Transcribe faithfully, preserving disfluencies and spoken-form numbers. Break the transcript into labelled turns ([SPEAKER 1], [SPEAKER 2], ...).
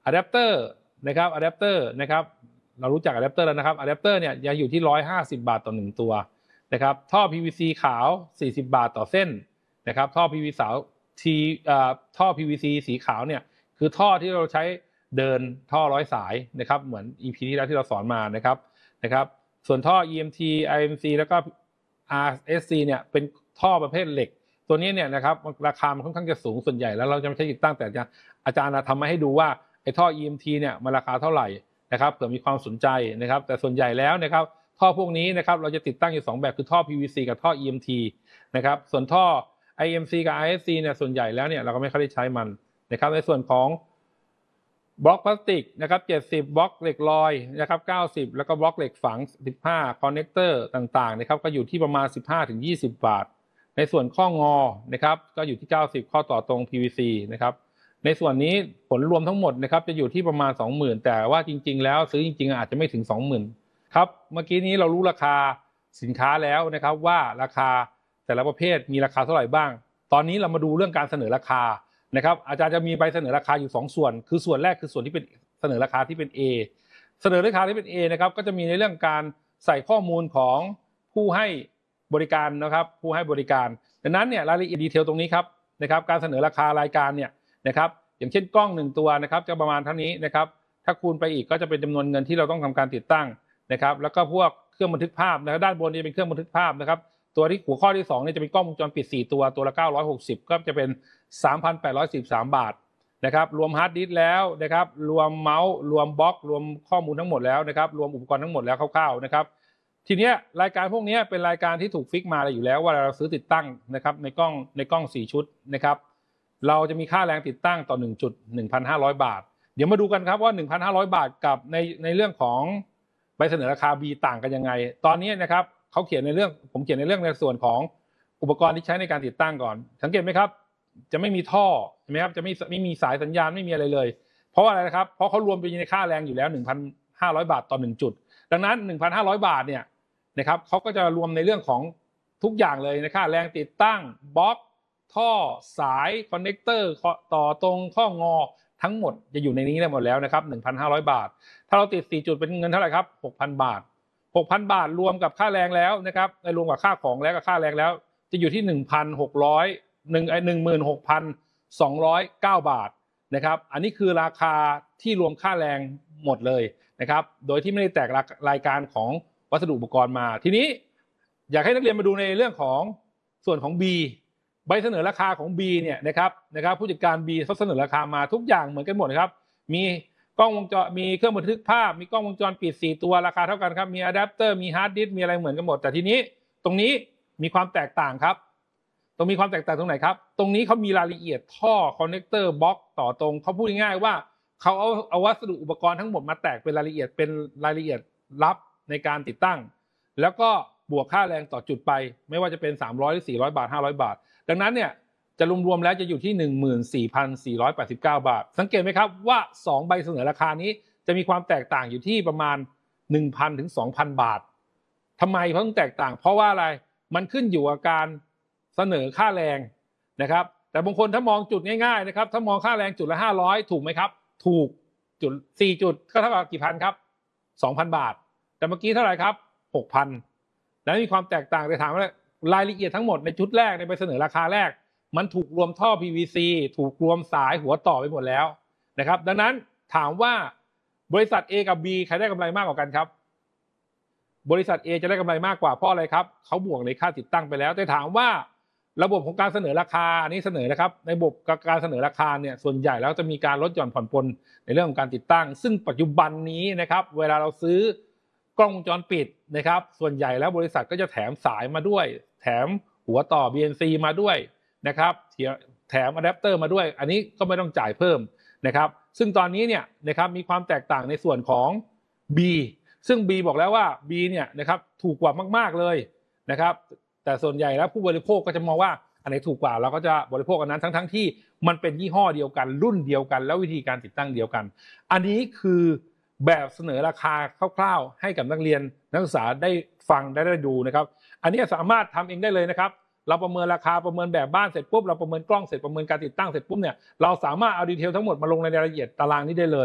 [SPEAKER 1] อะแดปเตอร์นะครับอะแดปเตอร์นะครับเรารู้จักอะแดปเตอร์แล้วนะครับอะแดปเตอร์เนี่ยยังอยู่ที่หนึ่งร้อยห้าสิบบาทต่อหนึ่งตัวนะครับท่อ พี วี ซี ขาวสี่สิบบาทต่อเส้นนะครับท่อ พี วี ซี ทีท่อ พี วี ซี สีขาวเนี่ยคือท่อที่เราใช้เดินท่อร้อยสายนะครับเหมือน อี พี ที่แล้วที่เราสอนมานะครับนะครับส่วนท่อ อี เอ็ม ที ไอ เอ็ม ซี แล้วก็ อาร์ เอส ซี เนี่ยเป็นท่อประเภทเหล็กตัวนี้เนี่ยนะครับราคามันค่อนข้างจะสูงส่วนใหญ่แล้วเราจะไม่ใช้ติดตั้งแต่อาจารย์ทำมาให้ดูว่าไอ้ท่อ อี เอ็ม ที เนี่ยมันราคาเท่าไหร่นะครับเผื่อมีความสนใจนะครับแต่ส่วนใหญ่แล้วนะครับท่อพวกนี้นะครับเราจะติดตั้งอยู่สองแบบคือท่อ พี วี ซี กับท่อ อี เอ็ม ที นะครับส่วนท่อ ไอ เอ็ม ซี กับ อาร์ เอส ซี เนี่ยส่วนใหญ่แล้วเนี่ยเราก็ไม่ค่อยได้ใช้มันนะครับในส่วนของบล็อกพลาสติกนะครับเจ็ดสิบบล็อกเหล็กลอยนะครับเก้าสิบแล้วก็บล็อกเหล็กฝังสิบห้าคอนเนคเตอร์ต่างๆนะครับก็อยู่ที่ประมาณ สิบห้าถึงยี่สิบ บาทในส่วนข้องอนะครับก็อยู่ที่เก้าสิบข้อต่อตรง พี วี ซี นะครับในส่วนนี้ผลรวมทั้งหมดนะครับจะอยู่ที่ประมาณ สองหมื่น แต่ว่าจริงๆแล้วซื้อจริงๆอาจจะไม่ถึง สองหมื่น ครับเมื่อกี้นี้เรารู้ราคาสินค้าแล้วนะครับว่าราคาแต่ละประเภทมีราคาเท่าไหร่บ้างตอนนี้เรามาดูเรื่องการเสนอราคานะครับอาจารย์จะมีใบเสนอราคาอยู่สองส่วนคือส่วนแรกคือส่วนที่เป็นเสนอราคาที่เป็น A เสนอราคาที่เป็น A นะครับก็จะมีในเรื่องการใส่ข้อมูลของผู้ให้บริการนะครับผู้ให้บริการดังนั้นเนี่ยรายละเอียดดีเทลตรงนี้ครับนะครับการเสนอราคารายการเนี่ยนะครับอย่างเช่นกล้องหนึ่งตัวนะครับจะประมาณเท่านี้นะครับถ้าคูณไปอีกก็จะเป็นจำนวนเงินที่เราต้องทำการติดตั้งนะครับแล้วก็พวกเครื่องบันทึกภาพนะครับด้านบนจะเป็นเครื่องบันทึกภาพนะครับตัวที่หัวข้อที่สองเนี่ยจะเป็นกล้องวงจรปิดสี่ตัวตัวละเก้าร้อยหกสิบก็จะเป็น สามพันแปดร้อยสี่สิบสาม บาทนะครับรวมฮาร์ดดิสก์แล้วนะครับรวมเมาส์รวมบล็อกรวมข้อมูลทั้งหมดแล้วนะครับรวมอุปกรณ์ทั้งหมดแล้วคร่าวๆนะครับทีนี้รายการพวกนี้เป็นรายการที่ถูกฟิกมาอยู่แล้วว่าเราซื้อติดตั้งนะครับในกล้องในกล้องสี่ชุดนะครับเราจะมีค่าแรงติดตั้งต่อหนึ่งจุด หนึ่งพันห้าร้อย บาทเดี๋ยวมาดูกันครับว่า หนึ่งพันห้าร้อย บาทกับในในเรื่องของใบเสนอราคา B ต่างกันยังไงตอนนี้นะครับเขาเขียนในเรื่องผมเขียนในเรื่องในส่วนของอุปกรณ์ที่ใช้ในการติดตั้งก่อนสังเกตไหมครับจะไม่มีท่อใช่ไหมครับจะไม่ไม่มีสายสัญญาณไม่มีอะไรเลยเพราะว่าอะไรนะครับเพราะเขารวมไปในค่าแรงอยู่แล้ว หนึ่งพันห้าร้อย บาทต่อหนึ่งจุดดังนั้น หนึ่งพันห้าร้อย บาทเนี่ยนะครับเขาก็จะรวมในเรื่องของทุกอย่างเลยในค่าแรงติดตั้งบล็อกท่อสายคอนเนคเตอร์ต่อตรงข้องอทั้งหมดจะอยู่ในนี้ได้หมดแล้วนะครับ หนึ่งพันห้าร้อย บาทถ้าเราติดสี่จุดเป็นเงินเท่าไหร่ครับ หกพัน บาท หกพัน บาทรวมกับค่าแรงแล้วนะครับรวมกับค่าของแล้วกับค่าแรงแล้วจะอยู่ที่ หนึ่งพันหกร้อย หนึ่ง หนึ่งหมื่นหกพันสองร้อยเก้า บาทนะครับอันนี้คือราคาที่รวมค่าแรงหมดเลยนะครับโดยที่ไม่ได้แตกรายการของวัสดุอุปกรณ์มาทีนี้อยากให้นักเรียนมาดูในเรื่องของส่วนของ B ใบเสนอราคาของ B เนี่ยนะครับนะครับผู้จัดการ B เขาเสนอราคามาทุกอย่างเหมือนกันหมดนะครับมีกล้องวงจรมีเครื่องบันทึกภาพมีกล้องวงจรปิดสี่ตัวราคาเท่ากันครับมีอะแดปเตอร์มีฮาร์ดดิสก์มีอะไรเหมือนกันหมดแต่ทีนี้ตรงนี้มีความแตกต่างครับตรงมีความแตกต่างตรงไหนครับตรงนี้เขามีรายละเอียดท่อคอนเนคเตอร์บล็อกต่อตรงเขาพูดง่ายๆว่าเขาเอาเอาวัสดุอุปกรณ์ทั้งหมดมาแตกเป็นรายละเอียดเป็นรายละเอียดลับในการติดตั้งแล้วก็บวกค่าแรงต่อจุดไปไม่ว่าจะเป็นสามร้อยหรือสี่ร้อยบาทห้าร้อยบาทดังนั้นเนี่ยจะรวมๆแล้วจะอยู่ที่ หนึ่งหมื่นสี่พันสี่ร้อยแปดสิบเก้า บาทสังเกตไหมครับว่าสองใบเสนอราคานี้จะมีความแตกต่างอยู่ที่ประมาณ หนึ่งพัน ถึง สองพัน บาททำไมเพราะต้องแตกต่างเพราะว่าอะไรมันขึ้นอยู่กับการเสนอค่าแรงนะครับแต่บางคนถ้ามองจุดง่ายๆนะครับถ้ามองค่าแรงจุดละห้าร้อยถูกไหมครับถูกจุดสี่จุดก็เท่ากับกี่พันครับ สองพัน บาทแต่เมื่อกี้เท่าไหร่ครับ หกพัน แล้วมีความแตกต่างแต่ถามว่ารายละเอียดทั้งหมดในชุดแรกในใบเสนอราคาแรกมันถูกรวมท่อ พี วี ซี ถูกรวมสายหัวต่อไปหมดแล้วนะครับดังนั้นถามว่าบริษัท A กับ B ใครได้กำไรมากกว่ากันครับบริษัท A จะได้กำไรมากกว่าเพราะอะไรครับเขาบวกในค่าติดตั้งไปแล้วแต่ถามว่าระบบของการเสนอราคาอันนี้เสนอนะครับในระบบการเสนอราคาเนี่ยส่วนใหญ่แล้วจะมีการลดหย่อนผ่อนปลนในเรื่องของการติดตั้งซึ่งปัจจุบันนี้นะครับเวลาเราซื้อกล้องวงจรปิดนะครับส่วนใหญ่แล้วบริษัทก็จะแถมสายมาด้วยแถมหัวต่อ บี เอ็น ซี มาด้วยนะครับแถมอะแดปเตอร์มาด้วยอันนี้ก็ไม่ต้องจ่ายเพิ่มนะครับซึ่งตอนนี้เนี่ยนะครับมีความแตกต่างในส่วนของ B ซึ่ง B บอกแล้วว่า B เนี่ยนะครับถูกกว่ามากๆเลยนะครับแต่ส่วนใหญ่แล้วผู้บริโภคก็จะมองว่าอันไหนถูกกว่าเราก็จะบริโภคอันนั้นทั้งๆที่มันเป็นยี่ห้อเดียวกันรุ่นเดียวกันแล้ววิธีการติดตั้งเดียวกันอันนี้คือแบบเสนอราคาคร่าวๆให้กับนักเรียนนักศึกษาได้ฟังได้ได้ดูนะครับอันนี้สามารถทำเองได้เลยนะครับเราประเมินราคาประเมินแบบบ้านเสร็จปุ๊บเราประเมินกล้องเสร็จประเมินการติดตั้งเสร็จปุ๊บเนี่ยเราสามารถเอาดีเทลทั้งหมดมาลงในรายละเอียดตารางนี้ได้เลย